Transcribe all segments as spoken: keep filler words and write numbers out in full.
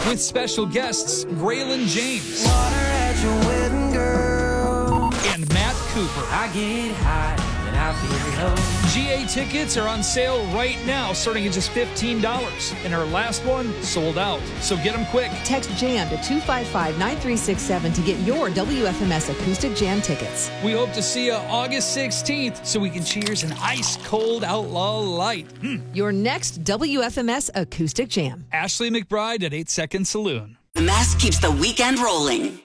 with special guests Graylin James and Matt Cooper. I get high and I feel low. G A tickets are on sale right now, starting at just fifteen dollars. And our last one sold out, so get them quick. Text JAM to two five five, nine three six seven to get your W F M S Acoustic Jam tickets. We hope to see you August sixteenth so we can cheers an ice-cold Outlaw Light. Mm. Your next W F M S Acoustic Jam. Ashley McBride at eight Second Saloon. The Mess keeps the weekend rolling.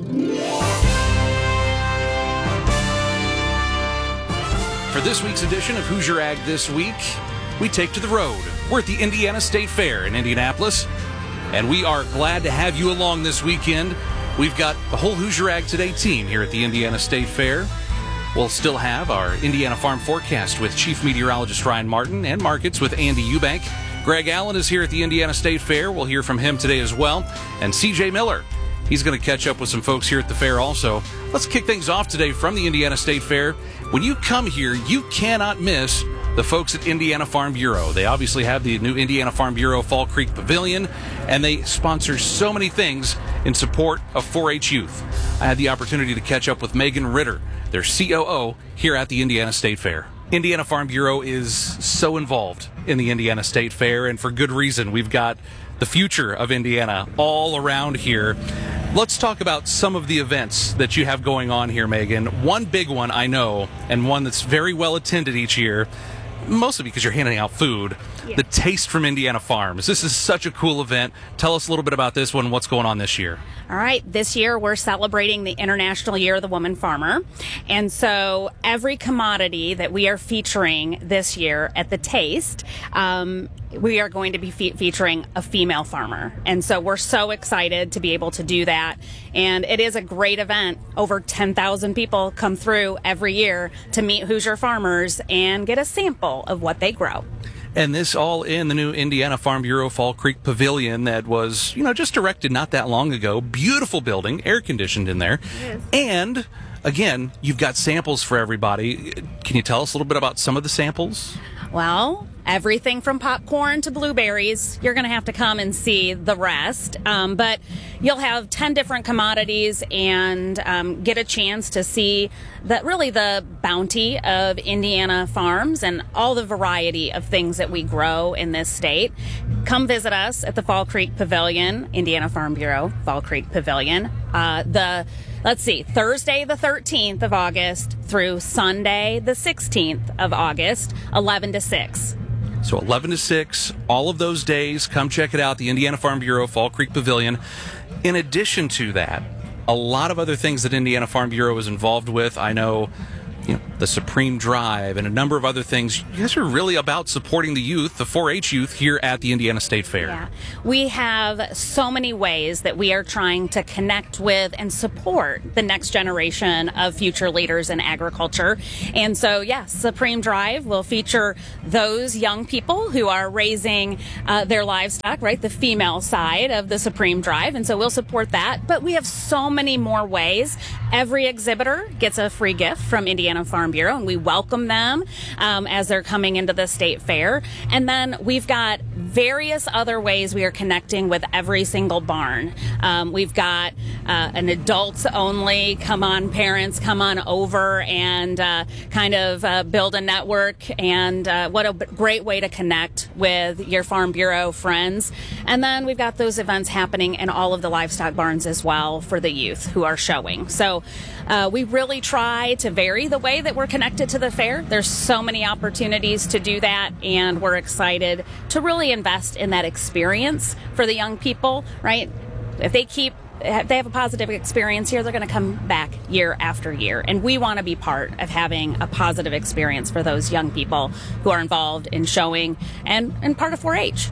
For this week's edition of Hoosier Ag This Week, we take to the road. We're at the Indiana State Fair in Indianapolis, and we are glad to have you along this weekend. We've got the whole Hoosier Ag Today team here at the Indiana State Fair. We'll still have our Indiana Farm Forecast with Chief Meteorologist Ryan Martin and Markets with Andy Eubank. Greg Allen is here at the Indiana State Fair. We'll hear from him today as well. And C J Miller, he's going to catch up with some folks here at the fair also. Let's kick things off today from the Indiana State Fair. When you come here, you cannot miss the folks at Indiana Farm Bureau. They obviously have the new Indiana Farm Bureau Fall Creek Pavilion, and they sponsor so many things in support of four H youth. I had the opportunity to catch up with Megan Ritter, their C O O, here at the Indiana State Fair. Indiana Farm Bureau is so involved in the Indiana State Fair, and for good reason. We've got the future of Indiana all around here. Let's talk about some of the events that you have going on here, Megan. One big one I know, and one that's very well attended each year, mostly because you're handing out food, yeah. The Taste from Indiana Farms. This is such a cool event. Tell us a little bit about this one, what's going on this year. All right, this year we're celebrating the International Year of the Woman Farmer. And so every commodity that we are featuring this year at the Taste, um, we are going to be fe- featuring a female farmer. And so we're so excited to be able to do that. And it is a great event. Over ten thousand people come through every year to meet Hoosier farmers and get a sample of what they grow. And this all in the new Indiana Farm Bureau Fall Creek Pavilion that was, you know, just erected not that long ago. Beautiful building, air conditioned in there. Yes. And again, you've got samples for everybody. Can you tell us a little bit about some of the samples? Well, everything from popcorn to blueberries. You're going to have to come and see the rest. Um, but you'll have ten different commodities and um, get a chance to see that really the bounty of Indiana farms and all the variety of things that we grow in this state. Come visit us at the Fall Creek Pavilion, Indiana Farm Bureau, Fall Creek Pavilion. Uh, the Let's see, Thursday the thirteenth of August through Sunday the sixteenth of August, eleven to six. So eleven to six, all of those days, come check it out, the Indiana Farm Bureau Fall Creek Pavilion. In addition to that, a lot of other things that Indiana Farm Bureau is involved with. I know, you know, the Supreme Drive and a number of other things. You guys are really about supporting the youth, the four H youth here at the Indiana State Fair. Yeah. We have so many ways that we are trying to connect with and support the next generation of future leaders in agriculture. And so, yes, Supreme Drive will feature those young people who are raising uh, their livestock, right, the female side of the Supreme Drive. And so we'll support that. But we have so many more ways. Every exhibitor gets a free gift from Indiana Farm Bureau, and we welcome them um, as they're coming into the state fair. And then we've got various other ways we are connecting with every single barn. Um, we've got uh, an adults only, come on parents, come on over and uh, kind of uh, build a network. And uh, what a great way to connect with your Farm Bureau friends. And then we've got those events happening in all of the livestock barns as well for the youth who are showing. So uh, we really try to vary the way that we're connected to the fair. There's so many opportunities to do that, and we're excited to really invest in that experience for the young people, right? If they keep if they have a positive experience here, they're going to come back year after year. And we want to be part of having a positive experience for those young people who are involved in showing and, and part of four H.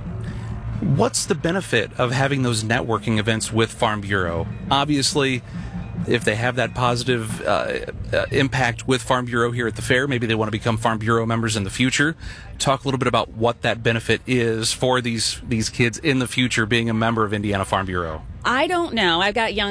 What's the benefit of having those networking events with Farm Bureau? Obviously, if they have that positive uh, uh, impact with Farm Bureau here at the fair, maybe they want to become Farm Bureau members in the future. Talk a little bit about what that benefit is for these these kids in the future being a member of Indiana Farm Bureau. I don't know. I've got young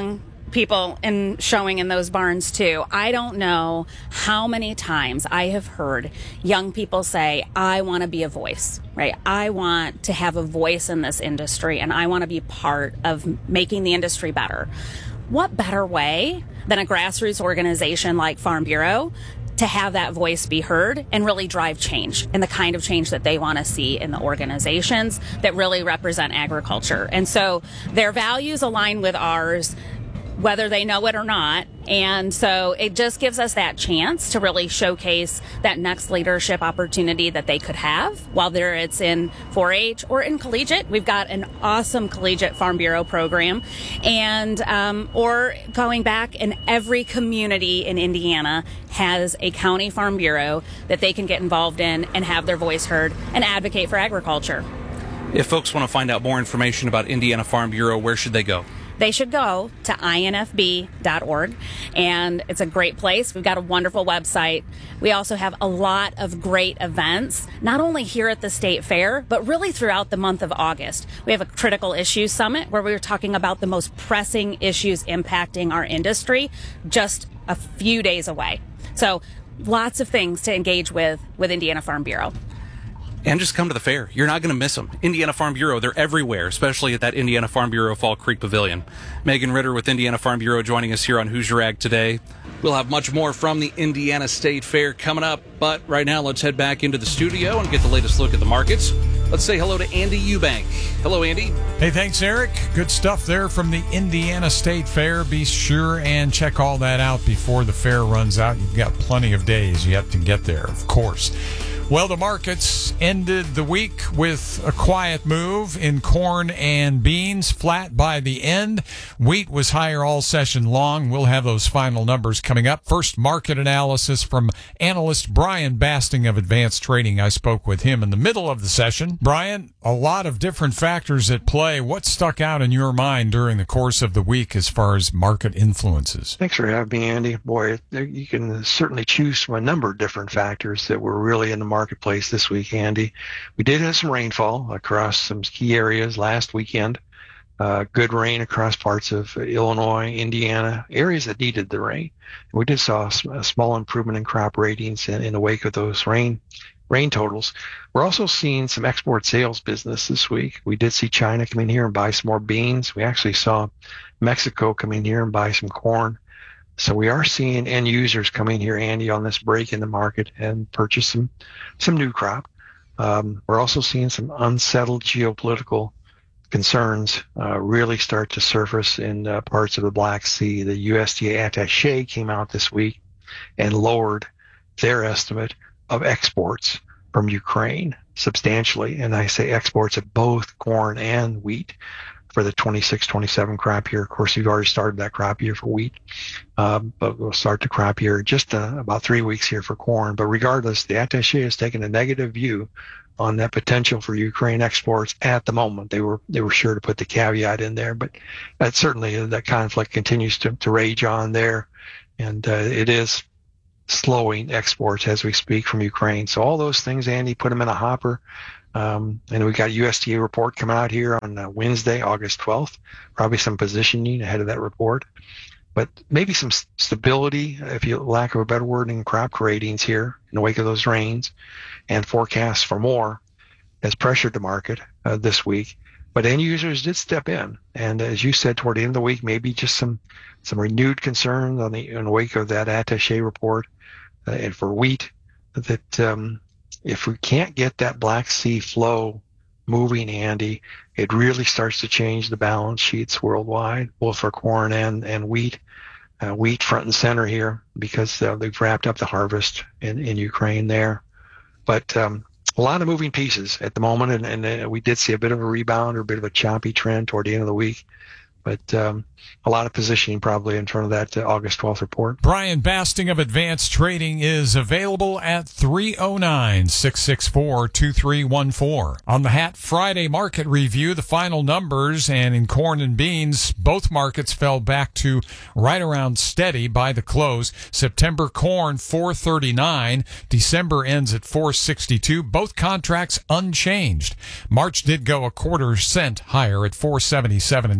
people in showing in those barns too. I don't know how many times I have heard young people say, I want to be a voice, right? I want to have a voice in this industry, and I want to be part of making the industry better. What better way than a grassroots organization like Farm Bureau to have that voice be heard and really drive change and the kind of change that they want to see in the organizations that really represent agriculture. And so their values align with ours, whether they know it or not. And so it just gives us that chance to really showcase that next leadership opportunity that they could have, whether it's in four H or in collegiate. We've got an awesome collegiate Farm Bureau program, and um, or going back, in every community in Indiana has a county Farm Bureau that they can get involved in and have their voice heard and advocate for agriculture. If folks want to find out more information about Indiana Farm Bureau, where should they go? They should go to I N F B dot org, and it's a great place. We've got a wonderful website. We also have a lot of great events, not only here at the State Fair, but really throughout the month of August. We have a Critical Issues Summit where we're talking about the most pressing issues impacting our industry, just a few days away. So lots of things to engage with with Indiana Farm Bureau. And just come to the fair. You're not going to miss them. Indiana Farm Bureau, they're everywhere, especially at that Indiana Farm Bureau Fall Creek Pavilion. Megan Ritter with Indiana Farm Bureau joining us here on Hoosier Ag Today. We'll have much more from the Indiana State Fair coming up, but right now let's head back into the studio and get the latest look at the markets. Let's say hello to Andy Eubank. Hello, Andy. Hey, thanks, Eric. Good stuff there from the Indiana State Fair. Be sure and check all that out before the fair runs out. You've got plenty of days yet to get there, of course. Well, the markets ended the week with a quiet move in corn and beans, flat by the end. Wheat was higher all session long. We'll have those final numbers coming up. First, market analysis from analyst Brian Basting of Advanced Trading. I spoke with him in the middle of the session. Brian, a lot of different factors at play. What stuck out in your mind during the course of the week as far as market influences? Thanks for having me, Andy. Boy, you can certainly choose from a number of different factors that were really in the market. marketplace this week, Andy. We did have some rainfall across some key areas last weekend. Uh, good rain across parts of Illinois, Indiana, areas that needed the rain. We did saw a small improvement in crop ratings in, in the wake of those rain rain totals. We're also seeing some export sales business this week. We did see China come in here and buy some more beans. We actually saw Mexico come in here and buy some corn. So we are seeing end users coming here, Andy, on this break in the market and purchase some, some new crop. Um, we're also seeing some unsettled geopolitical concerns uh, really start to surface in uh, parts of the Black Sea. The U S D A attaché came out this week and lowered their estimate of exports from Ukraine substantially. And I say exports of both corn and wheat for the twenty-six twenty-seven crop year. Of course, we've already started that crop year for wheat, um, but we'll start the crop year just uh, about three weeks here for corn. But regardless, the attaché has taken a negative view on that potential for Ukraine exports at the moment. They were they were sure to put the caveat in there, but that certainly that conflict continues to, to rage on there, and uh, it is slowing exports as we speak from Ukraine. So all those things, Andy, put them in a hopper. Um, and we got a U S D A report coming out here on uh, Wednesday, August twelfth. Probably some positioning ahead of that report, but maybe some st- stability, if you lack of a better word, in crop ratings here in the wake of those rains, and forecasts for more has pressured the market uh, this week. But end users did step in, and as you said, toward the end of the week, maybe just some some renewed concerns on the in the wake of that attaché report, uh, and for wheat that. Um, If we can't get that Black Sea flow moving, Andy, it really starts to change the balance sheets worldwide, both for corn and, and wheat. Uh, wheat front and center here because uh, they've wrapped up the harvest in, in Ukraine there. But um, a lot of moving pieces at the moment, and, and uh, we did see a bit of a rebound or a bit of a choppy trend toward the end of the week. But um, a lot of positioning probably in front of that uh, August twelfth report. Brian Basting of Advanced Trading is available at three oh nine, six six four, two three one four. On the Hat Friday market review, the final numbers, and in corn and beans, both markets fell back to right around steady by the close. September corn, four thirty-nine. December ends at four sixty-two. Both contracts unchanged. March did go a quarter cent higher at four seventy-seven and three quarters.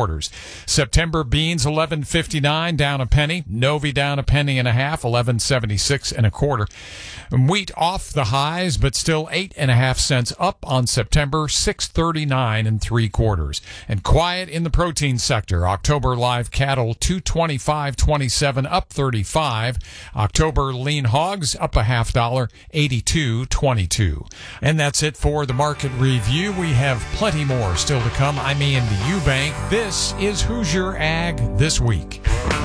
quarters. September beans eleven fifty-nine, down a penny. Novi down a penny and a half, eleven seventy-six and a quarter. Wheat off the highs, but still eight and a half cents up on September, six thirty-nine and three quarters. And quiet in the protein sector. October live cattle two twenty-five twenty-seven, up thirty-five. October lean hogs up a half dollar, eighty-two twenty-two. And that's it for the market review. We have plenty more still to come. I'm Andy Eubank. This is Hoosier Ag This Week.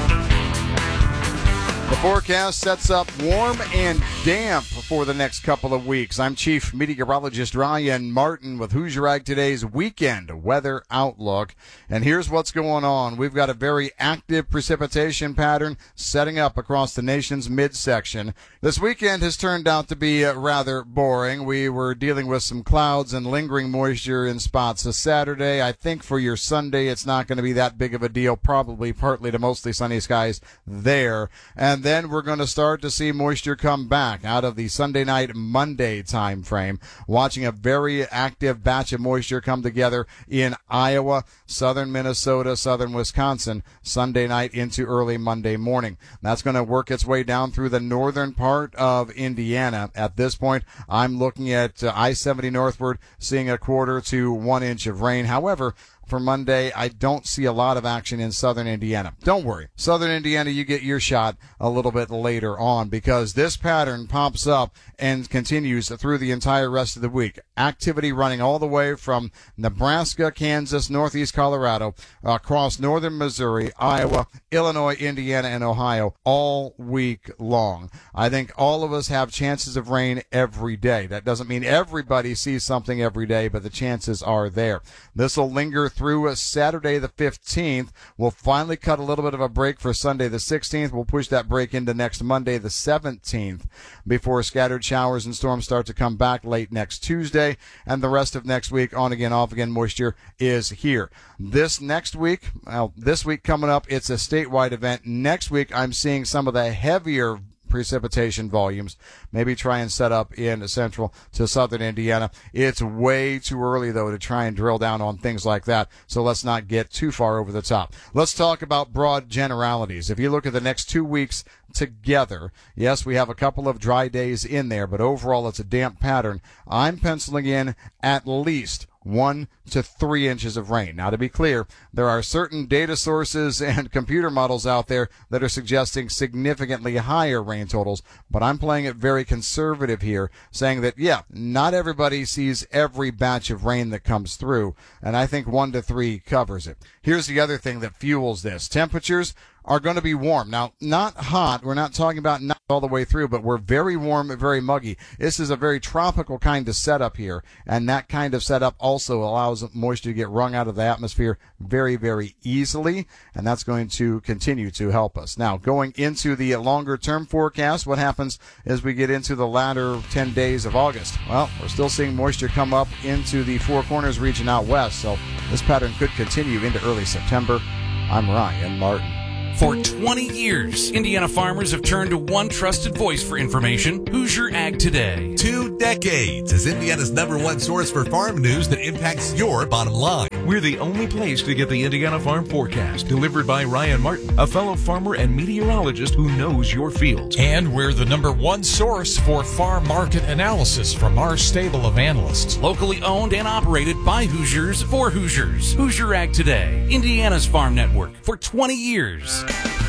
The forecast sets up warm and damp for the next couple of weeks. I'm Chief Meteorologist Ryan Martin with Hoosier Ag Today's weekend weather outlook. And here's what's going on. We've got a very active precipitation pattern setting up across the nation's midsection. This weekend has turned out to be uh, rather boring. We were dealing with some clouds and lingering moisture in spots this Saturday. I think for your Sunday, it's not going to be that big of a deal, probably partly to mostly sunny skies there. And And then we're going to start to see moisture come back out of the Sunday night, Monday time frame. Watching a very active batch of moisture come together in Iowa, southern Minnesota, southern Wisconsin, Sunday night into early Monday morning. That's going to work its way down through the northern part of Indiana. At this point, I'm looking at uh, I seventy northward, seeing a quarter to one inch of rain. However, for Monday, I don't see a lot of action in southern Indiana. Don't worry. Southern Indiana, you get your shot a little bit later on because this pattern pops up and continues through the entire rest of the week. Activity running all the way from Nebraska, Kansas, northeast Colorado, across northern Missouri, Iowa, Illinois, Indiana, and Ohio all week long. I think all of us have chances of rain every day. That doesn't mean everybody sees something every day, but the chances are there. This will linger through Saturday the fifteenth. We'll finally cut a little bit of a break for Sunday the sixteenth. We'll push that break into next Monday the seventeenth before scattered showers and storms start to come back late next Tuesday. And the rest of next week, on again, off again moisture is here. This next week, well, this week coming up, it's a statewide event. Next week, I'm seeing some of the heavier precipitation volumes. Maybe try and set up in central to southern Indiana. It's way too early, though, to try and drill down on things like that, so let's not get too far over the top. Let's talk about broad generalities. If you look at the next two weeks together, yes, we have a couple of dry days in there, but overall it's a damp pattern. I'm penciling in at least one to three inches of rain. Now, to be clear, there are certain data sources and computer models out there that are suggesting significantly higher rain totals, but I'm playing it very conservative here, saying that, yeah, not everybody sees every batch of rain that comes through, and I think one to three covers it. Here's the other thing that fuels this. Temperatures are going to be warm. Now, not hot. We're not talking about not all the way through, but we're very warm and very muggy. This is a very tropical kind of setup here, and that kind of setup also allows moisture to get wrung out of the atmosphere very, very easily, and that's going to continue to help us. Now, going into the longer-term forecast, what happens as we get into the latter ten days of August? Well, we're still seeing moisture come up into the Four Corners region out west, so this pattern could continue into early September. I'm Ryan Martin. For twenty years, Indiana farmers have turned to one trusted voice for information, Hoosier Ag Today. Two decades as Indiana's number one source for farm news that impacts your bottom line. We're the only place to get the Indiana Farm Forecast, delivered by Ryan Martin, a fellow farmer and meteorologist who knows your fields. And we're the number one source for farm market analysis from our stable of analysts. Locally owned and operated by Hoosiers for Hoosiers. Hoosier Ag Today, Indiana's farm network for twenty years.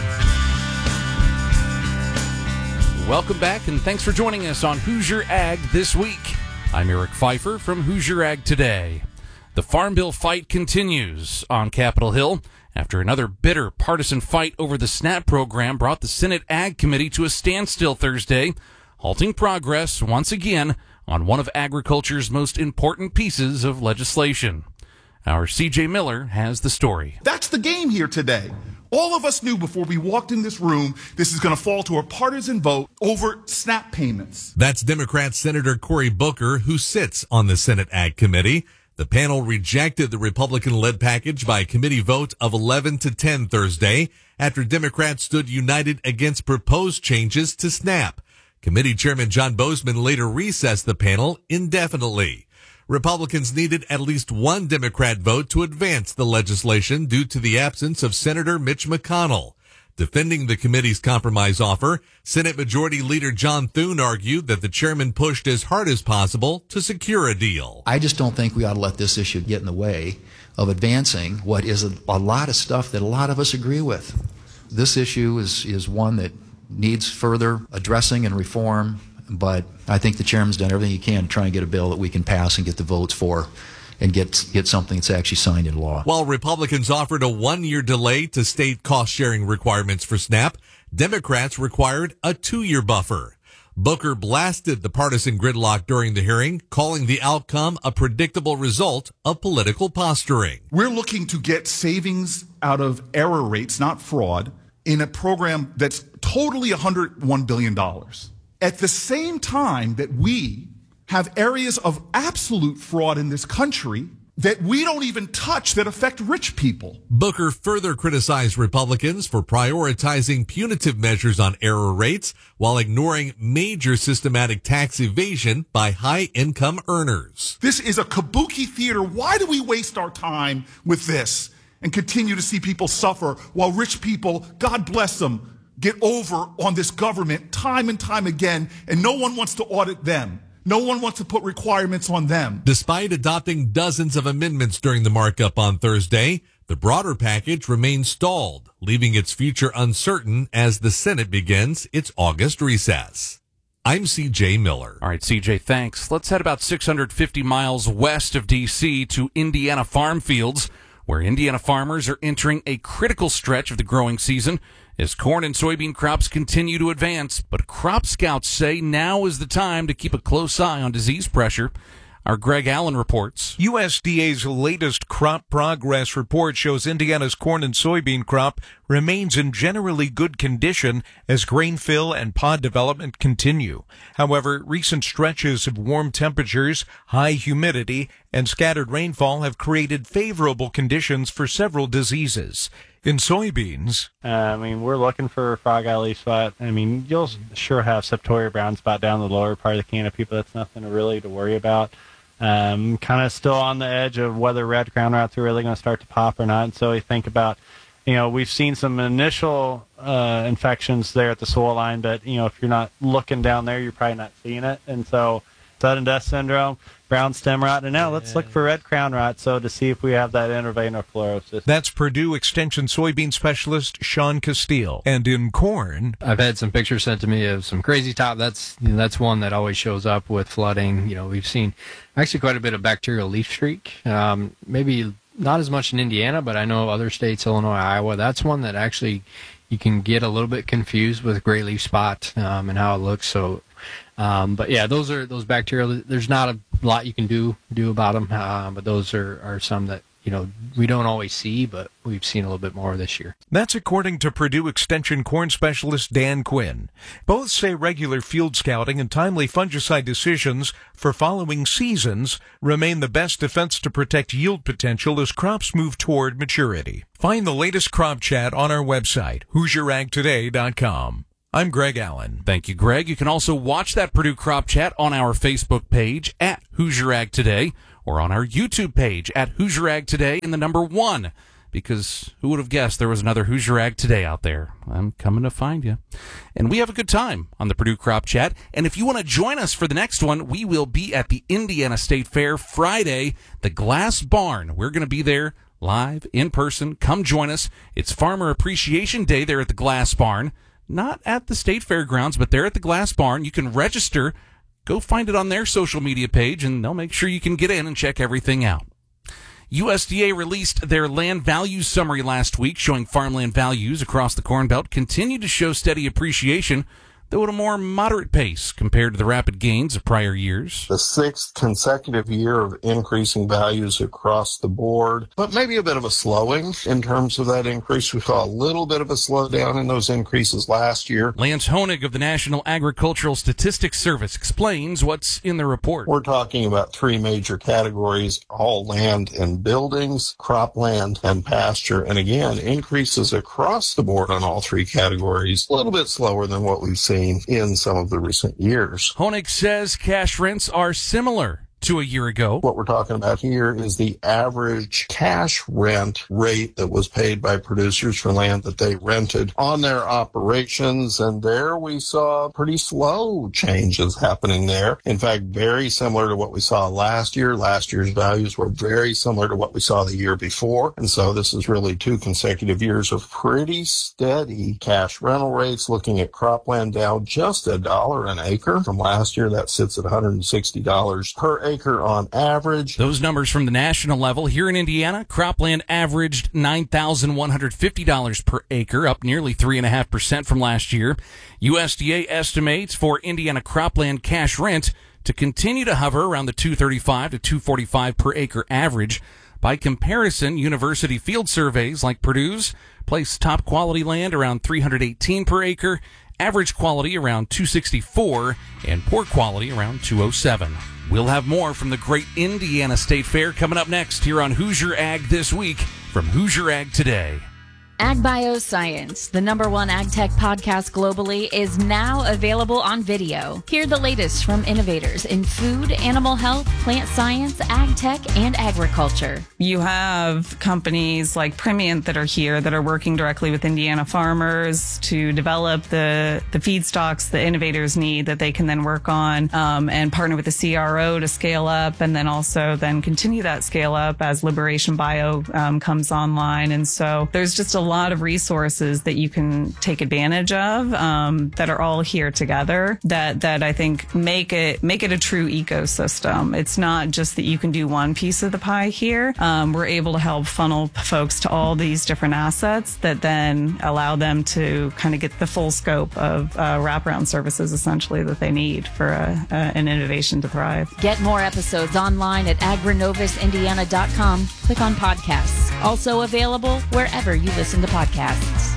Welcome back, and thanks for joining us on Hoosier Ag This Week. I'm Eric Pfeiffer from Hoosier Ag Today. The Farm Bill fight continues on Capitol Hill after another bitter partisan fight over the SNAP program brought the Senate Ag Committee to a standstill Thursday, halting progress once again on one of agriculture's most important pieces of legislation. Our C J Miller has the story. That's the game here today. All of us knew before we walked in this room this is going to fall to a partisan vote over SNAP payments. That's Democrat Senator Cory Booker, who sits on the Senate Ag Committee. The panel rejected the Republican-led package by a committee vote of eleven to ten Thursday after Democrats stood united against proposed changes to SNAP. Committee Chairman John Bozeman later recessed the panel indefinitely. Republicans needed at least one Democrat vote to advance the legislation due to the absence of Senator Mitch McConnell. Defending the committee's compromise offer, Senate Majority Leader John Thune argued that the chairman pushed as hard as possible to secure a deal. I just don't think we ought to let this issue get in the way of advancing what is a, a lot of stuff that a lot of us agree with. This issue is, is one that needs further addressing and reform, but I think the chairman's done everything he can to try and get a bill that we can pass and get the votes for and get get something that's actually signed into law. While Republicans offered a one-year delay to state cost-sharing requirements for SNAP, Democrats required a two-year buffer. Booker blasted the partisan gridlock during the hearing, calling the outcome a predictable result of political posturing. We're looking to get savings out of error rates, not fraud, in a program that's totally one hundred one billion dollars. At the same time that we have areas of absolute fraud in this country that we don't even touch that affect rich people. Booker further criticized Republicans for prioritizing punitive measures on error rates while ignoring major systematic tax evasion by high-income earners. This is a kabuki theater. Why do we waste our time with this and continue to see people suffer while rich people, God bless them, get over on this government time and time again, and no one wants to audit them? No one wants to put requirements on them. Despite adopting dozens of amendments during the markup on Thursday, the broader package remains stalled, leaving its future uncertain as the Senate begins its August recess. I'm C J Miller. All right, C J, thanks. Let's head about six hundred fifty miles west of D C to Indiana farm fields, where Indiana farmers are entering a critical stretch of the growing season as corn and soybean crops continue to advance. But crop scouts say now is the time to keep a close eye on disease pressure. Our Greg Allen reports. U S D A's latest crop progress report shows Indiana's corn and soybean crop remains in generally good condition as grain fill and pod development continue. However, recent stretches of warm temperatures, high humidity, and scattered rainfall have created favorable conditions for several diseases. In soybeans, uh, I mean, we're looking for frog eye leaf spot. I mean, you'll sure have Septoria brown spot down the lower part of the canopy, but that's nothing to really to worry about. Um, kind of still on the edge of whether red crown rots are really going to start to pop or not. And so we think about, you know, we've seen some initial uh, infections there at the soil line, but, you know, if you're not looking down there, you're probably not seeing it. And so sudden death syndrome, brown stem rot, and now let's look for red crown rot, so to see if we have that interveinal fluorosis. That's Purdue Extension soybean specialist Sean Castile. And in corn, I've had some pictures sent to me of some crazy top. That's you know, that's one that always shows up with flooding. You know, we've seen actually quite a bit of bacterial leaf streak. Um, maybe not as much in Indiana, but I know other states, Illinois, Iowa, that's one that actually you can get a little bit confused with gray leaf spot um, and how it looks. So. Um, but yeah, those are those bacterial. There's not a lot you can do do about them, uh, but those are, are some that you know we don't always see, but we've seen a little bit more this year. That's according to Purdue Extension corn specialist Dan Quinn. Both say regular field scouting and timely fungicide decisions for following seasons remain the best defense to protect yield potential as crops move toward maturity. Find the latest crop chat on our website, Hoosier Ag Today dot com. I'm Greg Allen. Thank you, Greg. You can also watch that Purdue Crop Chat on our Facebook page at Hoosier Ag Today or on our YouTube page at Hoosier Ag Today in the number one, because who would have guessed there was another Hoosier Ag Today out there? I'm coming to find you. And we have a good time on the Purdue Crop Chat. And if you want to join us for the next one, we will be at the Indiana State Fair Friday, the Glass Barn. We're going to be there live, in person. Come join us. It's Farmer Appreciation Day there at the Glass Barn. Not at the State Fairgrounds, but there at the Glass Barn. You can register. Go find it on their social media page, and they'll make sure you can get in and check everything out. U S D A released their land values summary last week, showing farmland values across the Corn Belt continue to show steady appreciation, though at a more moderate pace compared to the rapid gains of prior years. The sixth consecutive year of increasing values across the board, but maybe a bit of a slowing in terms of that increase. We saw a little bit of a slowdown in those increases last year. Lance Honig of the National Agricultural Statistics Service explains what's in the report. We're talking about three major categories: all land and buildings, cropland, and pasture. And again, increases across the board on all three categories, a little bit slower than what we've seen in some of the recent years. Honig says cash rents are similar to a year ago. What we're talking about here is the average cash rent rate that was paid by producers for land that they rented on their operations. And there we saw pretty slow changes happening there. In fact, very similar to what we saw last year. Last year's values were very similar to what we saw the year before. And so this is really two consecutive years of pretty steady cash rental rates. Looking at cropland down just a dollar an acre from last year. That sits at one hundred sixty dollars per acre on average. Those numbers from the national level. Here in Indiana, cropland averaged nine thousand one hundred fifty dollars per acre, up nearly three point five percent from last year. U S D A estimates for Indiana cropland cash rent to continue to hover around the two thirty-five to two forty-five per acre average. By comparison, university field surveys like Purdue's place top quality land around three hundred eighteen per acre, average quality around two sixty-four, and poor quality around two oh seven. We'll have more from the great Indiana State Fair coming up next here on Hoosier Ag This Week from Hoosier Ag Today. Ag Bioscience, the number one ag tech podcast globally, is now available on video. Hear the latest from innovators in food, animal health, plant science, ag tech, and agriculture. You have companies like Primient that are here that are working directly with Indiana farmers to develop the, the feedstocks the innovators need that they can then work on um, and partner with the C R O to scale up, and then also then continue that scale up as Liberation Bio um, comes online. And so there's just a lot of resources that you can take advantage of um, that are all here together that that I think make it make it a true ecosystem. It's not just that you can do one piece of the pie here. Um, we're able to help funnel folks to all these different assets that then allow them to kind of get the full scope of uh, wraparound services essentially that they need for a, a, an innovation to thrive. Get more episodes online at agrinovis indiana dot com. Click on podcasts. Also available wherever you listen to podcasts.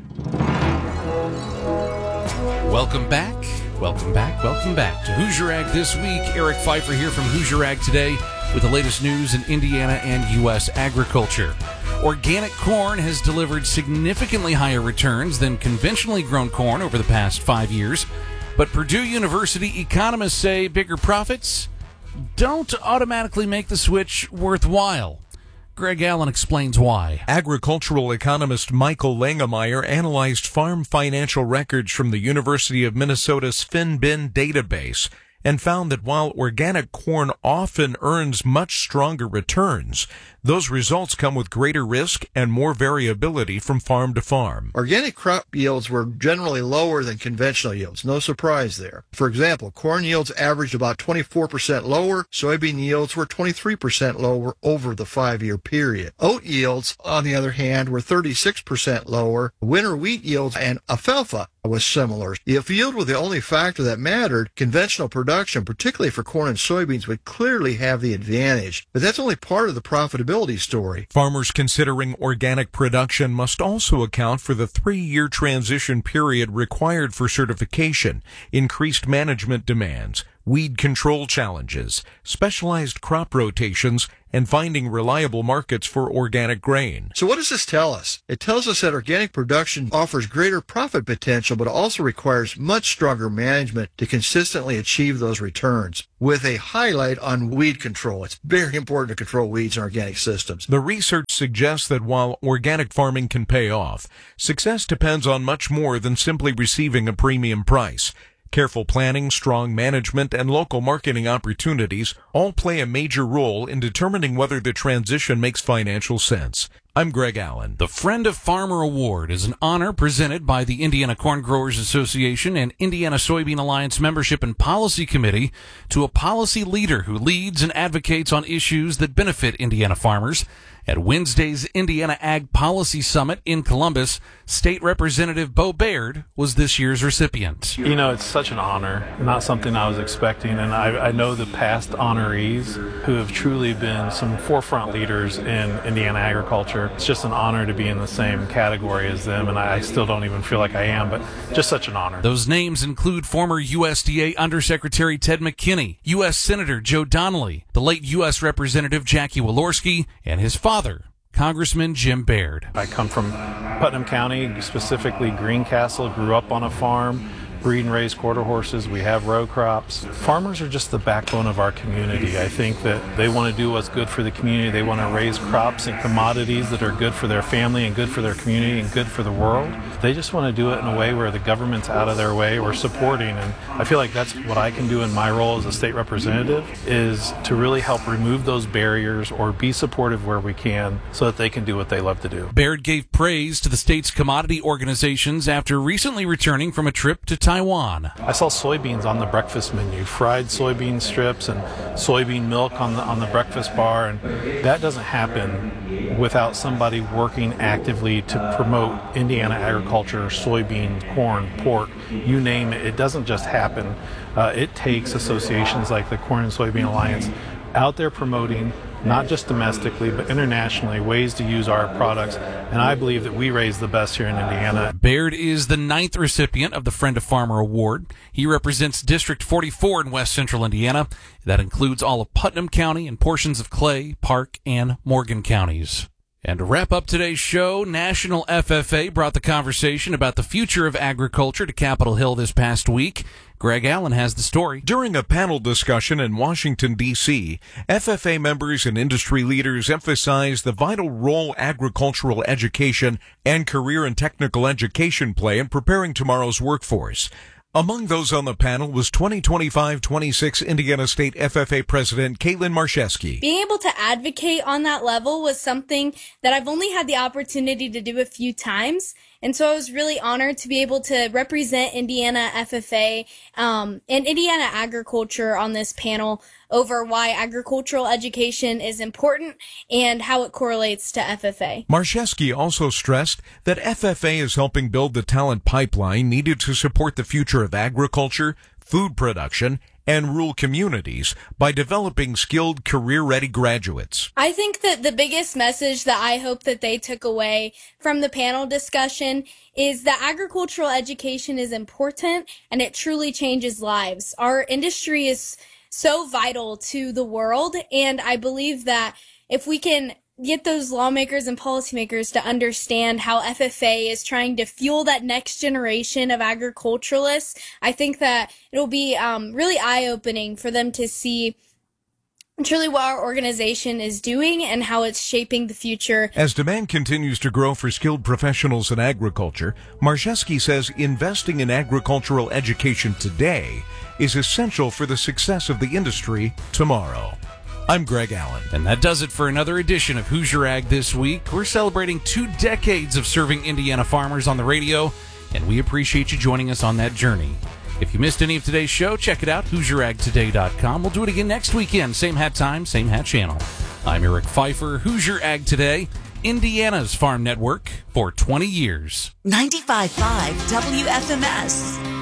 Welcome back. Welcome back. Welcome back to Hoosier Ag This Week. Eric Pfeiffer here from Hoosier Ag Today with the latest news in Indiana and U S agriculture. Organic corn has delivered significantly higher returns than conventionally grown corn over the past five years. But Purdue University economists say bigger profits don't automatically make the switch worthwhile. Greg Allen explains why. Agricultural economist Michael Langemeyer analyzed farm financial records from the University of Minnesota's FinBin database and found that while organic corn often earns much stronger returns, those results come with greater risk and more variability from farm to farm. Organic crop yields were generally lower than conventional yields. No surprise there. For example, corn yields averaged about twenty-four percent lower. Soybean yields were twenty-three percent lower over the five-year period. Oat yields, on the other hand, were thirty-six percent lower. Winter wheat yields and alfalfa was similar. If yield were the only factor that mattered, conventional production, particularly for corn and soybeans, would clearly have the advantage. But that's only part of the profitability story. Farmers considering organic production must also account for the three-year transition period required for certification, increased management demands, weed control challenges, specialized crop rotations, and finding reliable markets for organic grain. So what does this tell us? It tells us that organic production offers greater profit potential, but also requires much stronger management to consistently achieve those returns, with a highlight on weed control. It's very important to control weeds in organic systems. The research suggests that while organic farming can pay off, success depends on much more than simply receiving a premium price. Careful planning, strong management, and local marketing opportunities all play a major role in determining whether the transition makes financial sense. I'm Greg Allen. The Friend of Farmer Award is an honor presented by the Indiana Corn Growers Association and Indiana Soybean Alliance Membership and Policy Committee to a policy leader who leads and advocates on issues that benefit Indiana farmers. At Wednesday's Indiana Ag Policy Summit in Columbus, State Representative Bo Baird was this year's recipient. You know, it's such an honor, not something I was expecting, and I, I know the past honorees who have truly been some forefront leaders in Indiana agriculture. It's just an honor to be in the same category as them, and I still don't even feel like I am, but just such an honor. Those names include former U S D A Undersecretary Ted McKinney, U S Senator Joe Donnelly, the late U S Representative Jackie Walorski, and his father, Congressman Jim Baird. I come from Putnam County, specifically Greencastle, grew up on a farm, breed and raise quarter horses. We have row crops. Farmers are just the backbone of our community. I think that they want to do what's good for the community. They want to raise crops and commodities that are good for their family and good for their community and good for the world. They just want to do it in a way where the government's out of their way or supporting. And I feel like that's what I can do in my role as a state representative, is to really help remove those barriers or be supportive where we can so that they can do what they love to do. Baird gave praise to the state's commodity organizations after recently returning from a trip to Taiwan. I saw soybeans on the breakfast menu, fried soybean strips and soybean milk on the on the breakfast bar, and that doesn't happen without somebody working actively to promote Indiana agriculture, soybeans, corn, pork, you name it. It doesn't just happen. Uh, it takes associations like the Corn and Soybean Alliance out there promoting, not just domestically, but internationally, ways to use our products. And I believe that we raise the best here in Indiana. Baird is the ninth recipient of the Friend of Farmer Award. He represents District forty-four in West Central Indiana. That includes all of Putnam County and portions of Clay, Park, and Morgan counties. And to wrap up today's show, National F F A brought the conversation about the future of agriculture to Capitol Hill this past week. Greg Allen has the story. During a panel discussion in Washington, D C, F F A members and industry leaders emphasized the vital role agricultural education and career and technical education play in preparing tomorrow's workforce. Among those on the panel was twenty twenty-five twenty-six Indiana State F F A President Caitlin Marcheski. Being able to advocate on that level was something that I've only had the opportunity to do a few times. And so I was really honored to be able to represent Indiana F F A um, and Indiana agriculture on this panel over why agricultural education is important and how it correlates to F F A. Marcheski also stressed that F F A is helping build the talent pipeline needed to support the future of agriculture, food production, and rural communities by developing skilled, career-ready graduates. I think that the biggest message that I hope that they took away from the panel discussion is that agricultural education is important and it truly changes lives. Our industry is so vital to the world, and I believe that if we can get those lawmakers and policymakers to understand how F F A is trying to fuel that next generation of agriculturalists, I think that it'll be um, really eye-opening for them to see truly what our organization is doing and how it's shaping the future. As demand continues to grow for skilled professionals in agriculture, Marcheski says investing in agricultural education today is essential for the success of the industry tomorrow. I'm Greg Allen. And that does it for another edition of Hoosier Ag This Week. We're celebrating two decades of serving Indiana farmers on the radio, and we appreciate you joining us on that journey. If you missed any of today's show, check it out, Hoosier Ag Today dot com. We'll do it again next weekend. Same hat time, same hat channel. I'm Eric Pfeiffer, Hoosier Ag Today, Indiana's farm network for twenty years. ninety-five point five W F M S.